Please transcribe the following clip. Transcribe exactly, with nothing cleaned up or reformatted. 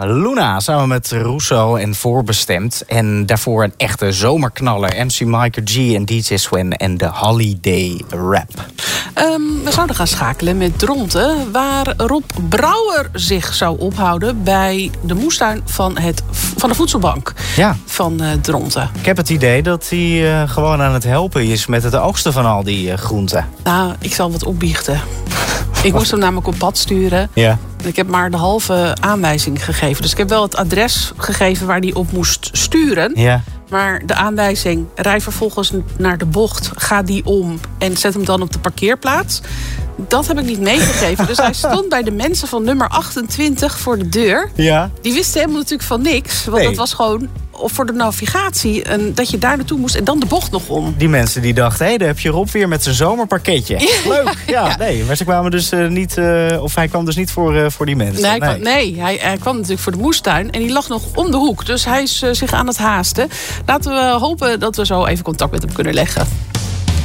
Luna samen met Russo en Voorbestemd. En daarvoor een echte zomerknaller. M C Michael G en D J Swen en de Holiday Rap. Um, we zouden gaan schakelen met Dronten, waar Rob Brouwer zich zou ophouden bij de moestuin van, het, van de voedselbank ja. van uh, Dronten. Ik heb het idee dat hij uh, gewoon aan het helpen is met het oogsten van al die uh, groenten. Nou, ik zal wat opbiechten. Ik moest hem namelijk op pad sturen. Ja. Ik heb maar de halve aanwijzing gegeven. Dus ik heb wel het adres gegeven waar hij op moest sturen. Ja. Maar de aanwijzing, rij vervolgens naar de bocht, ga die om en zet hem dan op de parkeerplaats. Dat heb ik niet meegegeven. Dus hij stond bij de mensen van nummer achtentwintig voor de deur. Ja. Die wisten helemaal natuurlijk van niks. Want nee. dat was gewoon voor de navigatie en dat je daar naartoe moest en dan de bocht nog om. Die mensen die dachten, hé, hey, daar heb je Rob weer met zijn zomerparketje. Ja, leuk. Ja, ja. nee, maar ze kwamen dus uh, niet, uh, of hij kwam dus niet voor, uh, voor die mensen. Nee, hij, nee. Kwam, nee hij, hij kwam natuurlijk voor de moestuin en die lag nog om de hoek. Dus hij is uh, zich aan het haasten. Laten we hopen dat we zo even contact met hem kunnen leggen.